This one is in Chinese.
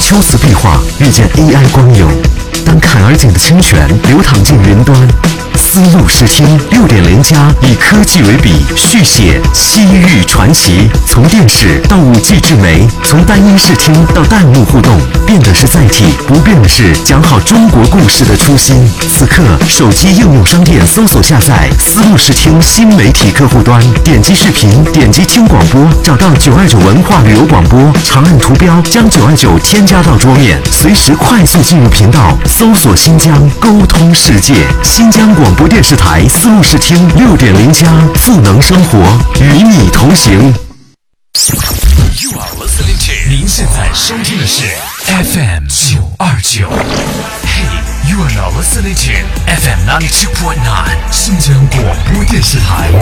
数字壁画遇见 AI 光影，当看而景的清泉流淌进云端。丝路视听6.0+以科技为笔，续写西域传奇。从电视到5G 智媒，从单音视听到弹幕互动，变的是载体，不变的是讲好中国故事的初心。此刻，手机应用商店搜索下载丝路视听新媒体客户端，点击视频，点击听广播，找到929文化旅游广播，长按图标将929添加到桌面，随时快速进入频道，搜索新疆，沟通世界。新疆广播电视台丝路视听6.0+，赋能生活，与你同行。 You are listening to 您现在收听的是 FM 929。Hey, you are now listening to FM 92.9 新疆广播电视台。